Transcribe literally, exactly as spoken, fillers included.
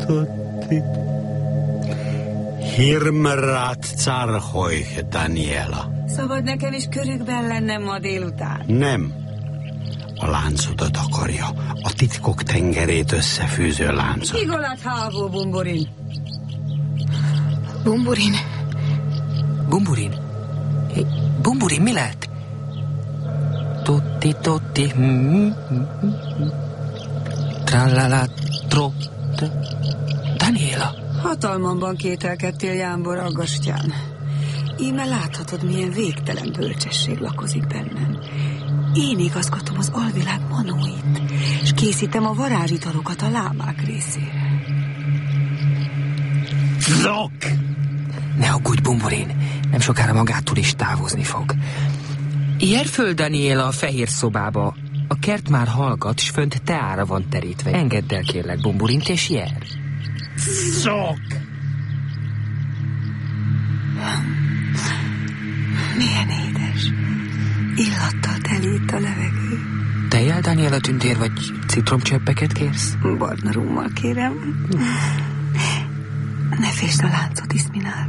tutti. Hirmrát carhojh, Daniela. Szabad nekem is körükben lennem ma délután? Nem. A láncodat akarja. A titkok tengerét összefűző láncot. Igolat hávó, Bumburin. Bumburin. Bumburin? Hey, Bumburin, mi lett? Tutti, tutti. Tralala, trott. Daniela. Hatalmamban kételkedtél, Jámbor Aggastyán. Íme láthatod, milyen végtelen bölcsesség lakozik bennem. Én igazgatom az alvilág manóit, és készítem a varázsitalokat a lámák részére. Zok! Ne aggódj, Bumburin, nem sokára magától is távozni fog. Ijer föl, Daniela, a fehér szobába. A kert már hallgat, s fönt teára van terítve. Engedd el, kérlek, Bumburint, és jer. Zok! Milyen édes. Illattal telít a levegő. Tejjel, Daniela tündér, vagy citromcseppeket kérsz? Barna rummal kérem. Ne fésd a láncot, Iszminál.